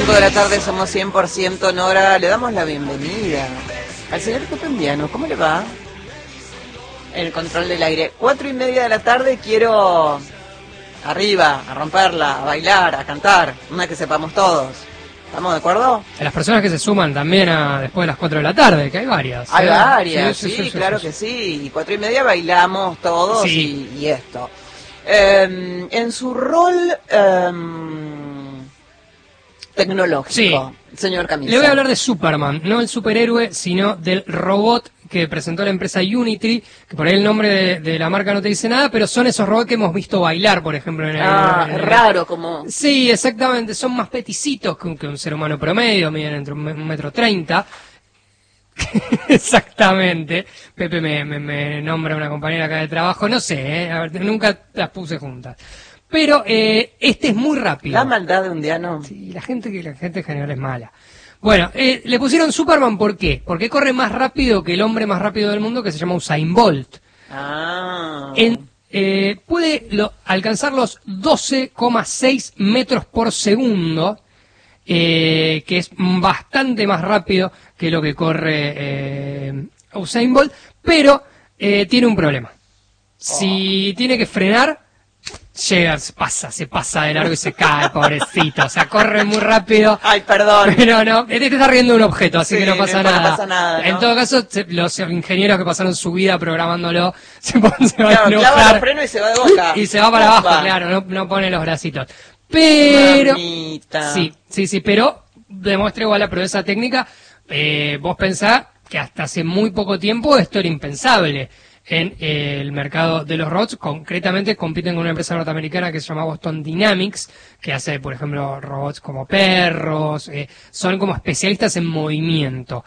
5 de la tarde, somos 100% Nora. Le damos la bienvenida al señor Copendiano. ¿Cómo le va? En el control del aire. 4:30 de la tarde, quiero arriba, a romperla, a bailar, a cantar. Una que sepamos todos. ¿Estamos de acuerdo? A las personas que se suman también después de las 4 de la tarde, que hay varias. Hay varias, sí, claro que sí. Y 4:30 bailamos todos y esto. En su rol tecnológico, señor Camisa. Le voy a hablar de Superman, no el superhéroe, sino del robot que presentó la empresa Unitree, que por ahí el nombre de la marca no te dice nada, pero son esos robots que hemos visto bailar, por ejemplo. Raro, como... Sí, exactamente, son más peticitos que un ser humano promedio, miden entre 1,30 m. Exactamente. Pepe me nombra una compañera acá de trabajo, no sé, a ver, nunca las puse juntas. Pero este es muy rápido. La maldad de un diano. Sí, la gente en general es mala. Bueno, le pusieron Superman, ¿por qué? Porque corre más rápido que el hombre más rápido del mundo, que se llama Usain Bolt. Puede alcanzar los 12,6 metros por segundo, que es bastante más rápido que lo que corre Usain Bolt, pero tiene un problema. Si tiene que frenar, se pasa de largo y se cae, pobrecito. O sea, corre muy rápido. Ay, perdón. Pero no, te está riendo un objeto, así que no pasa nada. No pasa nada, ¿no? En todo caso, los ingenieros que pasaron su vida programándolo se van a enojar. Clava los frenos y se va de boca. Y se va para abajo, claro, no pone los bracitos. Pero... Mamita. Sí, pero demuestra igual la proeza técnica. Vos pensás que hasta hace muy poco tiempo esto era impensable. En el mercado de los robots, concretamente compiten con una empresa norteamericana que se llama Boston Dynamics, que hace, por ejemplo, robots como perros, son como especialistas en movimiento,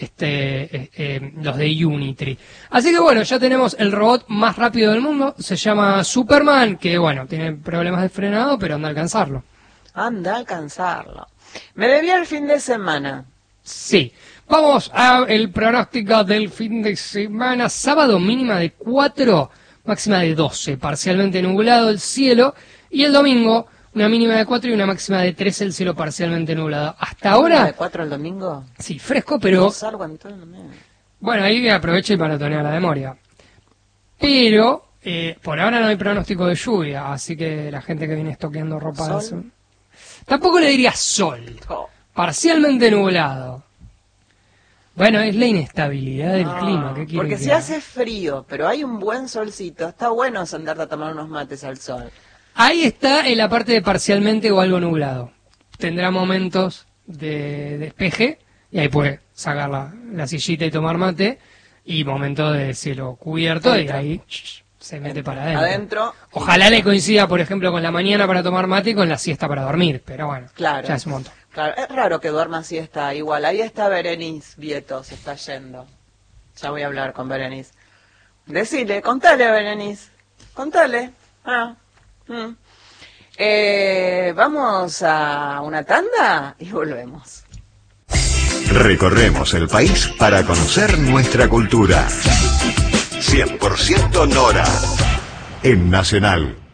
los de Unitree. Así que bueno, ya tenemos el robot más rápido del mundo, se llama Superman, que bueno, tiene problemas de frenado, pero anda a alcanzarlo. Anda a alcanzarlo. Me debía el fin de semana. Sí. Vamos al pronóstico del fin de semana. Sábado mínima de 4, máxima de 12, parcialmente nublado el cielo. Y el domingo una mínima de 4 y una máxima de 13, el cielo parcialmente nublado. Hasta ahora... ¿De 4 el domingo? Sí, fresco, pero... No salgo en todo el domingo. Bueno, ahí aprovecho y paratonea la memoria. Pero por ahora no hay pronóstico de lluvia, así que la gente que viene estoqueando ropa... ¿Sol? Tampoco le diría sol. Parcialmente nublado. Bueno, es la inestabilidad del clima. ¿Qué quiere porque si hace frío, pero hay un buen solcito, está bueno sentarte a tomar unos mates al sol. Ahí está en la parte de parcialmente o algo nublado. Tendrá momentos de despeje, y ahí puede sacar la sillita y tomar mate, y momentos de cielo cubierto, y ahí se mete para adentro. Ojalá le coincida, por ejemplo, con la mañana para tomar mate y con la siesta para dormir, pero bueno, claro, ya es un montón. Claro, es raro que duerma siesta igual. Ahí está Berenice Vieto, se está yendo. Ya voy a hablar con Berenice. Decile, contale a Berenice. Contale. Vamos a una tanda y volvemos. Recorremos el país para conocer nuestra cultura. 100% Nora en Nacional.